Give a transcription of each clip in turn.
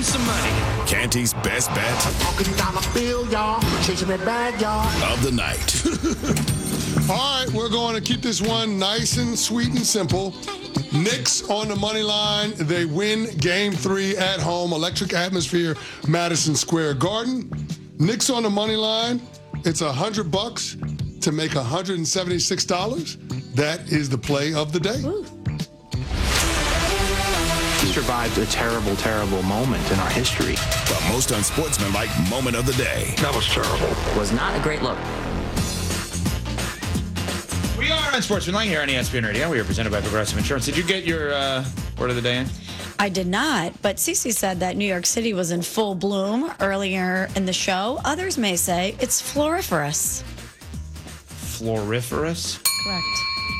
some money. Canty's best bet Talking dollar bill, y'all. Chasing that bag, y'all. of the night. All right, we're going to keep this one nice and sweet and simple. Knicks on the money line. They win Game 3 at home. Electric atmosphere, Madison Square Garden. Knicks on the money line. It's $100 to make $176. That is the play of the day. Survived a terrible, terrible moment in our history. The most unsportsmanlike moment of the day. That was terrible. Was not a great look. We are Unsportsmanlike here on ESPN Radio. We are presented by Progressive Insurance. Did you get your word of the day in? I did not, but Cece said that New York City was in full bloom earlier in the show. Others may say it's floriferous. Floriferous? Correct.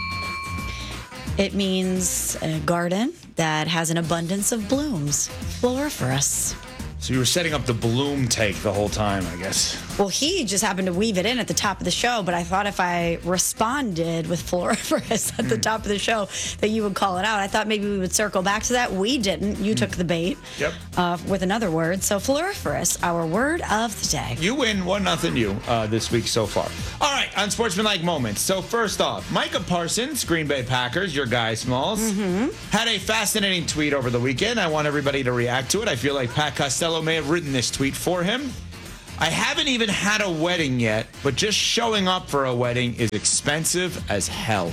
It means a garden that has an abundance of blooms. Floriferous. So you were setting up the bloom take the whole time, I guess. Well, he just happened to weave it in at the top of the show, but I thought if I responded with floriferous at the top of the show that you would call it out. I thought maybe we would circle back to that. We didn't. You took the bait with another word. So floriferous, our word of the day. You win 1-0 you this week so far. All right, Unsportsmanlike moments. So first off, Micah Parsons, Green Bay Packers, your guy, Smalls, had a fascinating tweet over the weekend. I want everybody to react to it. I feel like Pat Costello may have written this tweet for him. I haven't even had a wedding yet, but just showing up for a wedding is expensive as hell.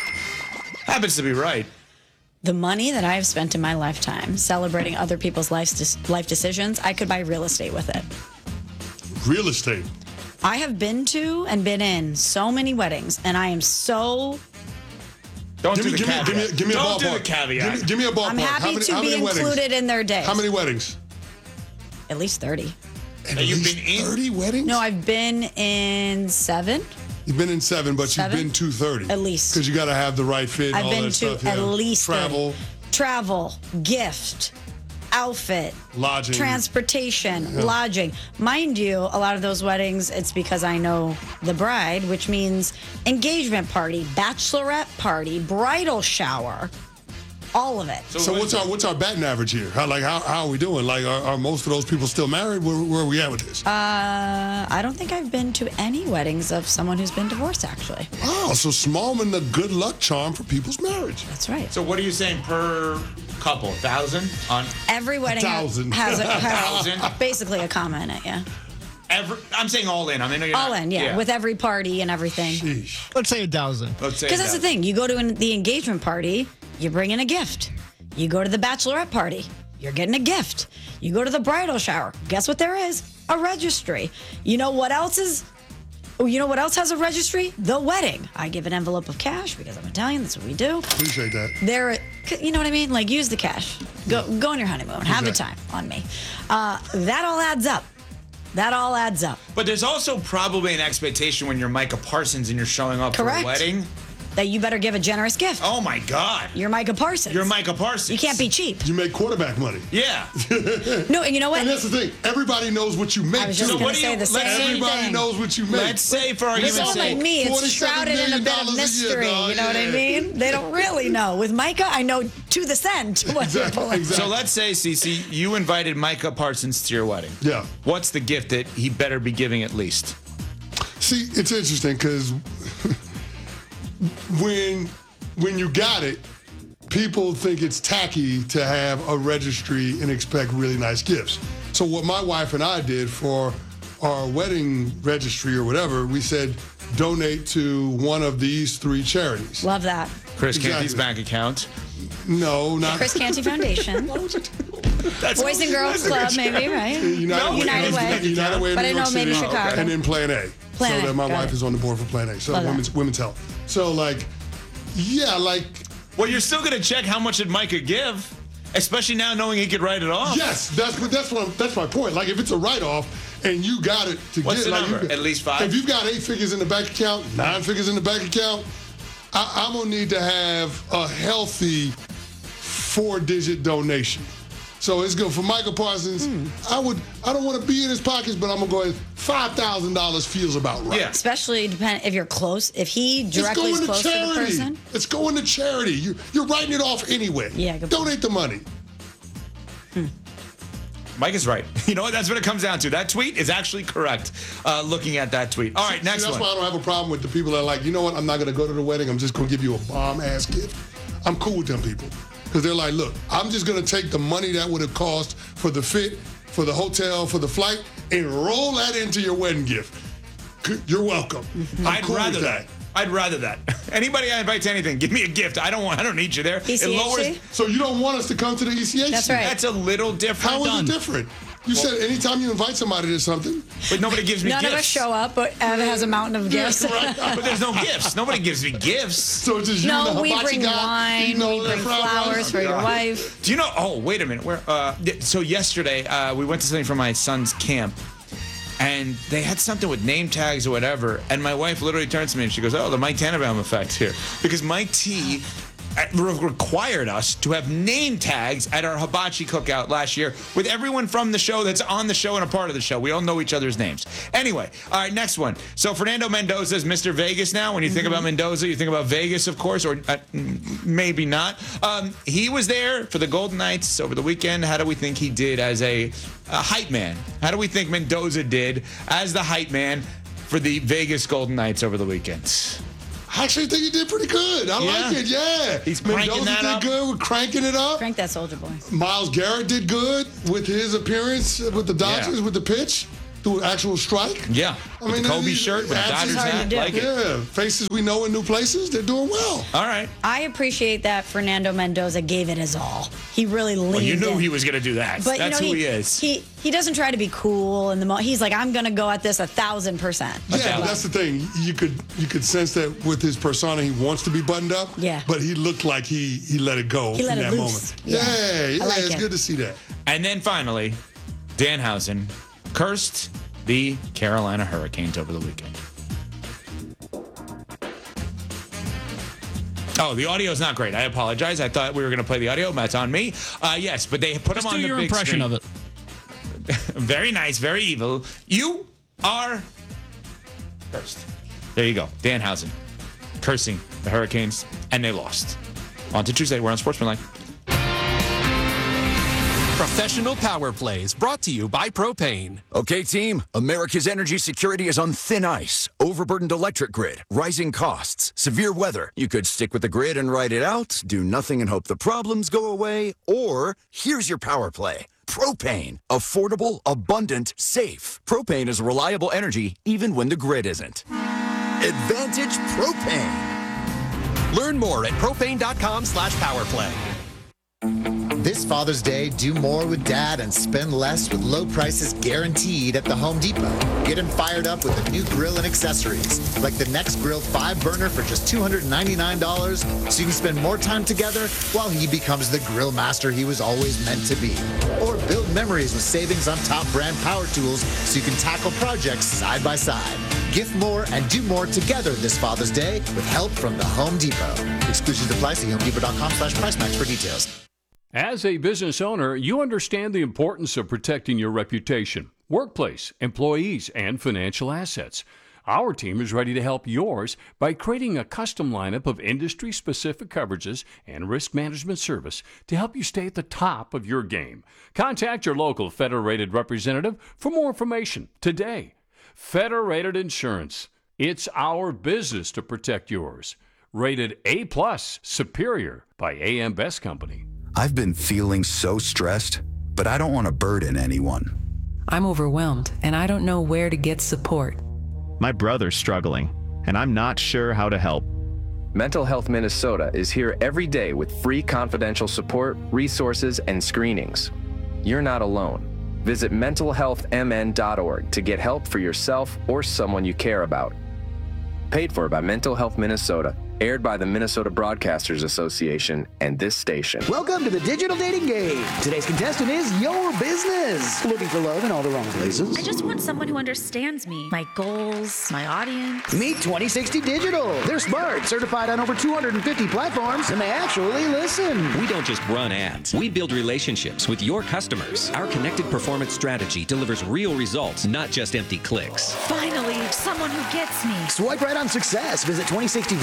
Happens to be right. The money that I have spent in my lifetime celebrating other people's life decisions, I could buy real estate with it. Real estate. I have been to and been in so many weddings, and I am so... Don't do the Give caveat. me a Don't ballpark. do the caveat. Give me a ballpark. I'm happy to be included in their days. How many weddings? At least 30. At you've least been in 30 weddings? No, I've been in 7. You've been in 7, but 7? you've been to 30. At least. Because you got to have the right fit and I've all been that to stuff. at yeah. least 30. Travel, Gift, outfit, lodging. transportation, lodging. Mind you, a lot of those weddings, it's because I know the bride, which means engagement party, bachelorette party, bridal shower, all of it. So what's our batting average here? How are we doing? Like, are most of those people still married? Where are we at with this? I don't think I've been to any weddings of someone who's been divorced, actually. Oh, so Smallman, the good luck charm for people's marriage. That's right. So what are you saying per couple? 1,000 on Every wedding 1,000. has 1,000? basically a comma in it, yeah. I'm saying all in. I mean, All in, yeah, with every party and everything. Sheesh. Let's say 1,000. Let's say Because that's the 1,000. thing. You go to the engagement party, you bring in a gift. You go to the bachelorette party, you're getting a gift. You go to the bridal shower, guess what there is? A registry. You know what else has a registry? The wedding. I give an envelope of cash because I'm Italian. That's what we do. Appreciate that. You know what I mean? Like, use the cash. Go on your honeymoon. Have the time on me. That all adds up. That all adds up. But there's also probably an expectation when you're Micah Parsons and you're showing up Correct. for a wedding. That you better give a generous gift. Oh, my God. You're Micah Parsons. You're Micah Parsons. You can't be cheap. You make quarterback money. Yeah. No, and you know what? And that's the thing. Everybody knows what you make, I was just too. going to say the same Everybody thing. knows what you make. Let's say for argument's Someone sake. like me, it's $47 shrouded in a million bit a of year, mystery. dog. You know what I Yeah. mean? They don't really know. With Micah, I know to the cent what you're pulling. So let's say, Cece, you invited Micah Parsons to your wedding. Yeah. What's the gift that he better be giving at least? See, it's interesting because when you got it, people think it's tacky to have a registry and expect really nice gifts. So what my wife and I did for our wedding registry or whatever, we said donate to one of these 3 charities. Love that. Chris Exactly. Canty's bank account. No, not Chris Canty Foundation. Boys and Girls Club, maybe, right? United Way. United Way in But New I know York maybe City, Chicago. and then Plan A. Plan so A, that my got wife it. is on the board for Plan A. So Love that. women's health. So Well, you're still going to check how much did Micah give, especially now knowing he could write it off. yes, that's my point. Like if it's a write-off and you got it to What's get the like number? At least 5? If you've got 8 figures in the bank account, 9 figures in the bank account, I'm gonna need to have a healthy 4-digit donation. So it's good for Michael Parsons. I don't want to be in his pockets, but I'm gonna go ahead. $5,000 feels about right. Yeah. Especially if you're close. If he It's directly is going to close to the charity. person. It's going to charity. You're writing it off anyway. Yeah, good point. Donate the money. Mike is right. You know what? That's what it comes down to. That tweet is actually correct, looking at that tweet. All right, next that's one. That's why I don't have a problem with the people that are like, you know what, I'm not going to go to the wedding. I'm just going to give you a bomb-ass gift. I'm cool with them people. Because they're like, look, I'm just going to take the money that would have cost for the fit, for the hotel, for the flight, and roll that into your wedding gift. You're welcome. I'd rather that. I'd rather that. Anybody I invite to anything, give me a gift. I don't need you there. ECHC? It lowers. So you don't want us to come to the ECHC? That's right. That's a little different. How is it different? You said anytime you invite somebody to something. But nobody gives me None gifts. of us show up, but Ev has a mountain of gifts. Right. But there's no gifts. Nobody gives me gifts. So it's just you and No, the we hibachi bring guy, wine, we bring flowers for your wife. Do you know? Oh, wait a minute. So yesterday we went to something for my son's camp, and they had something with name tags or whatever. And my wife literally turns to me and she goes, "Oh, the Mike Tannenbaum effect here," because Mike T required us to have name tags at our hibachi cookout last year with everyone from the show that's on the show and a part of the show. We all know each other's names. Anyway, all right, next one. So Fernando Mendoza is Mr. Vegas now. When you think about Mendoza, you think about Vegas, of course, or maybe not. He was there for the Golden Knights over the weekend. How do we think he did as a hype man? How do we think Mendoza did as the hype man for the Vegas Golden Knights over the weekend? I actually think he did pretty good. I like it, yeah. He's cranking that up. Did good with cranking it up. Crank that soldier boy. Miles Garrett did good with his appearance with the Dodgers, with the pitch, through an actual strike. Yeah, with the Kobe shirt, with the Dodgers hat, like it. Yeah, faces we know in new places, they're doing well. All right. I appreciate that Fernando Mendoza gave it his all. He really leaned Well, you knew in. he was going to do that. But That's who he is. He doesn't try to be cool in the moment. He's like, I'm going to go at this 1,000%. Yeah, that's the thing. You could sense that with his persona, he wants to be buttoned up. Yeah. But he looked like he let it go He let in it that loose. moment. Yeah. Yeah, I like it's it. good to see that. And then finally, Danhausen cursed the Carolina Hurricanes over the weekend. Oh, the audio is not great. I apologize. I thought we were going to play the audio. That's on me. Yes, but they put them on the big screen. Just do your impression of it. Very nice, very evil. You are cursed. There you go. Danhausen cursing the Hurricanes, and they lost. On to Tuesday. We're on Sportsmanlike. Professional Power Plays brought to you by Propane. Okay, team, America's energy security is on thin ice. Overburdened electric grid, rising costs, severe weather. You could stick with the grid and ride it out, do nothing and hope the problems go away, or here's your power play. Propane. Affordable, abundant, safe. Propane is reliable energy even when the grid isn't. Advantage Propane. Learn more at propane.com/powerplay. This Father's Day, do more with Dad and spend less with low prices guaranteed at the Home Depot. Get him fired up with a new grill and accessories, like the Next Grill 5-burner for just $299, so you can spend more time together while he becomes the grill master he was always meant to be. Or build memories with savings on top brand power tools so you can tackle projects side by side. Gift more and do more together this Father's Day with help from the Home Depot. Exclusions apply. See HomeDepot.com/price match for details. As a business owner, you understand the importance of protecting your reputation, workplace, employees, and financial assets. Our team is ready to help yours by creating a custom lineup of industry-specific coverages and risk management service to help you stay at the top of your game. Contact your local Federated representative for more information today. Federated Insurance. It's our business to protect yours. Rated A+ Superior by AM Best Company. I've been feeling so stressed, but I don't want to burden anyone. I'm overwhelmed, and I don't know where to get support. My brother's struggling, and I'm not sure how to help. Mental Health Minnesota is here every day with free confidential support, resources, and screenings. You're not alone. Visit mentalhealthmn.org to get help for yourself or someone you care about. Paid for by Mental Health Minnesota. Aired by the Minnesota Broadcasters Association and this station. Welcome to the Digital Dating Game. Today's contestant is your business. Looking for love in all the wrong places? I just want someone who understands me, my goals, my audience. Meet 2060 Digital. They're smart, certified on over 250 platforms, and they actually listen. We don't just run ads. We build relationships with your customers. Our connected performance strategy delivers real results, not just empty clicks. Finally, someone who gets me. Swipe right on success. Visit 2060digital.com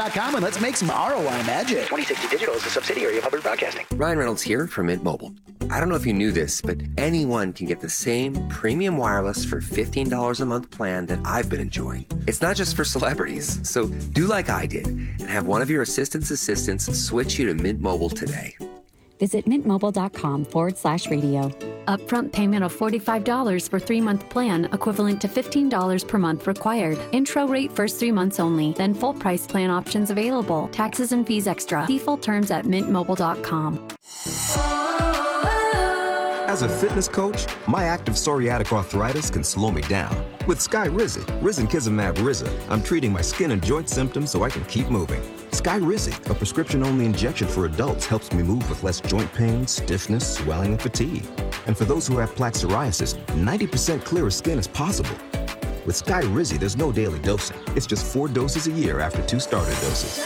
MintMobile.com and let's make some ROI magic. 2060 Digital is a subsidiary of Hubbard Broadcasting. Ryan Reynolds here from Mint Mobile. I don't know if you knew this, but anyone can get the same premium wireless for $15 a month plan that I've been enjoying. It's not just for celebrities, so do like I did and have one of your assistant's assistants switch you to Mint Mobile today. Visit mintmobile.com/radio. Upfront payment of $45 for 3-month plan, equivalent to $15 per month required. Intro rate first 3 months only, then full price plan options available. Taxes and fees extra. See full terms at mintmobile.com. As a fitness coach, my active psoriatic arthritis can slow me down. With Skyrizi, risankizumab Riza, I'm treating my skin and joint symptoms so I can keep moving. Skyrizi, a prescription-only injection for adults, helps me move with less joint pain, stiffness, swelling, and fatigue. And for those who have plaque psoriasis, 90% clearer skin is possible. With Skyrizi, there's no daily dosing. It's just 4 doses a year after 2 starter doses.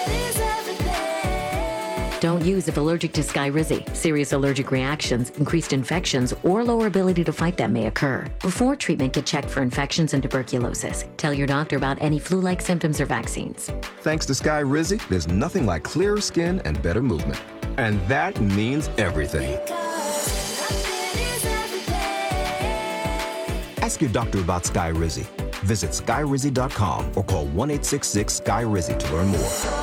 Don't use if allergic to Skyrizi. Serious allergic reactions, increased infections, or lower ability to fight them may occur. Before treatment, get checked for infections and tuberculosis. Tell your doctor about any flu-like symptoms or vaccines. Thanks to Skyrizi, there's nothing like clearer skin and better movement. And that means everything. Ask your doctor about Skyrizi. Visit Skyrizi.com or call 1-866-SKY-RIZI to learn more.